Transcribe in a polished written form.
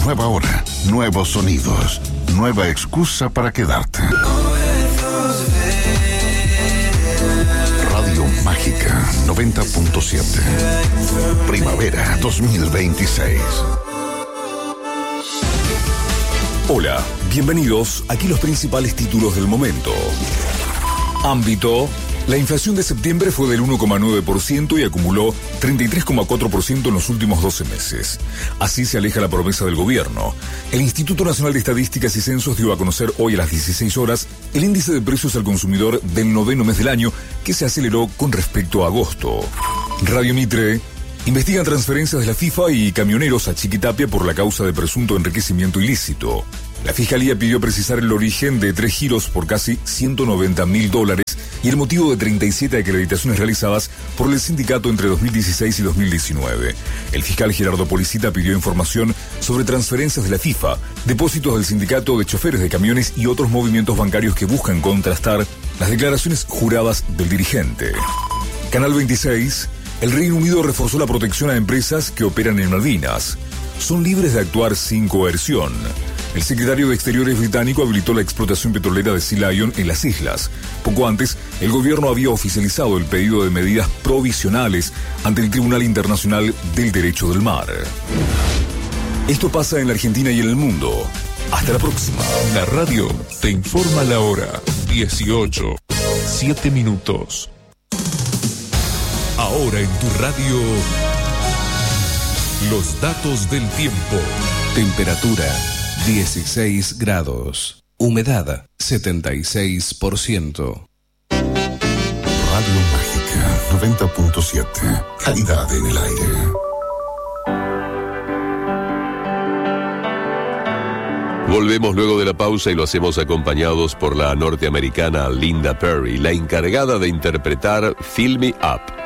Nueva hora, nuevos sonidos, nueva excusa para quedarte. Radio Mágica 90.7. Primavera 2026. Hola, bienvenidos. Aquí los principales títulos del momento. Ámbito. La inflación de septiembre fue del 1,9% y acumuló 33,4% en los últimos 12 meses. Así se aleja la promesa del gobierno. El Instituto Nacional de Estadísticas y Censos dio a conocer hoy a las 16 horas el índice de precios al consumidor del noveno mes del año, que se aceleró con respecto a agosto. Radio Mitre. Investigan transferencias de la FIFA y camioneros a Chiquitapia por la causa de presunto enriquecimiento ilícito. La Fiscalía pidió precisar el origen de 3 giros por casi $190.000 y el motivo de 37 acreditaciones realizadas por el sindicato entre 2016 y 2019. El fiscal Gerardo Policita pidió información sobre transferencias de la FIFA, depósitos del sindicato de choferes de camiones y otros movimientos bancarios que buscan contrastar las declaraciones juradas del dirigente. Canal 26. El Reino Unido reforzó la protección a empresas que operan en Malvinas. Son libres de actuar sin coerción. El secretario de Exteriores británico habilitó la explotación petrolera de Sea Lion en las islas. Poco antes, el gobierno había oficializado el pedido de medidas provisionales ante el Tribunal Internacional del Derecho del Mar. Esto pasa en la Argentina y en el mundo. Hasta la próxima. La radio te informa la hora. 18:07. Ahora en tu radio, los datos del tiempo. Temperatura 16 grados. Humedad 76%. Radio Mágica 90.7. Calidad en el aire. Volvemos luego de la pausa y lo hacemos acompañados por la norteamericana Linda Perry, la encargada de interpretar Fill Me Up.